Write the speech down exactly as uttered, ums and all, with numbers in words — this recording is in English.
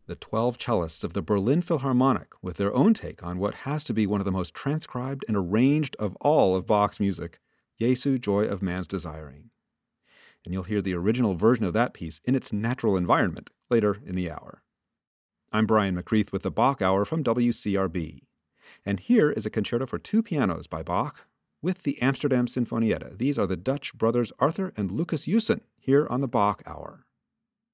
the twelve cellists of the Berlin Philharmonic with their own take on what has to be one of the most transcribed and arranged of all of Bach's music, Jesu, Joy of Man's Desiring. And you'll hear the original version of that piece in its natural environment later in the hour. I'm Brian McCreath with the Bach Hour from W C R B. And here is a concerto for two pianos by Bach with the Amsterdam Sinfonietta. These are the Dutch brothers Arthur and Lucas Jussen here on the Bach Hour.